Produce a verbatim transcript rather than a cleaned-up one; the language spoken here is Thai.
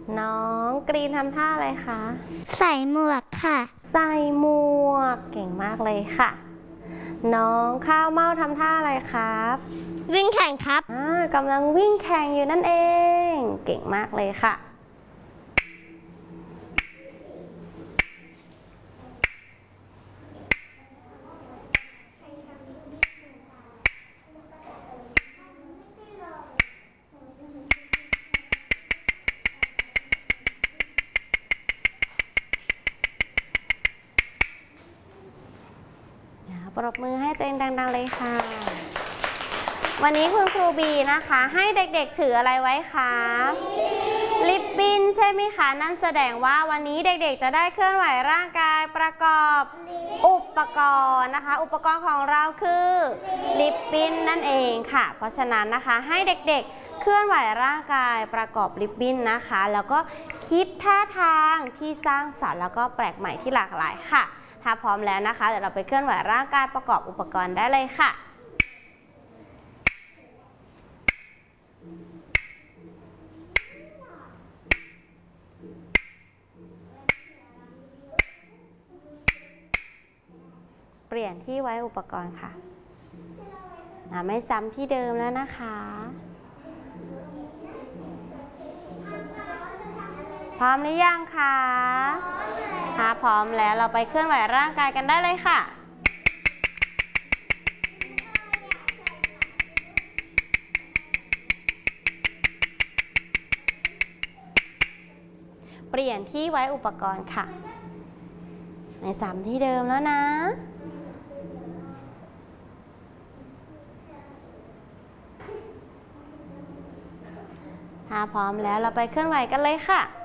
น้องกรีนทำท่าอะไรคะใส่หมวกค่ะใส่หมวกเก่งมากเลยค่ะน้องข้าวเม่าทำท่าอะไรครับวิ่งแข่งครับอ่ากำลังวิ่งแข่งอยู่นั่นเองเก่งมากเลยค่ะปรบมือให้ตัวเองดังๆเลยค่ะวันนี้คุณครูบีนะคะให้เด็กๆถืออะไรไว้คะลิปบิ้นใช่ไหมคะนั่นแสดงว่าวันนี้เด็กๆจะได้เคลื่อนไหวร่างกายประกอบอุปกรณ์นะคะอุปกรณ์ของเราคือลิปบิ้นนั่นเองค่ะเพราะฉะนั้นนะคะให้เด็กๆเคลื่อนไหวร่างกายประกอบลิปบิ้นนะคะแล้วก็คิดท่าทางที่สร้างสรรค์แล้วก็แปลกใหม่ที่หลากหลายค่ะถ้าพร้อมแล้วนะคะเดี๋ยวเราไปเคลื่อนไหวร่างกายประกอบอุปกรณ์ได้เลยค่ะเปลี่ยนที่ไว้อุปกรณ์ค่ะไม่ซ้ำที่เดิมแล้วนะคะพร้อมหรือยังคะถ้าพร้อมแล้วเราไปเคลื่อนไหวร่างกายกันได้เลยค่ะเปลี่ยนที่ไว้อุปกรณ์ค่ะในซ้ำที่เดิมแล้วนะถ้าพร้อมแล้วเราไปเคลื่อนไหวกันเลยค่ะ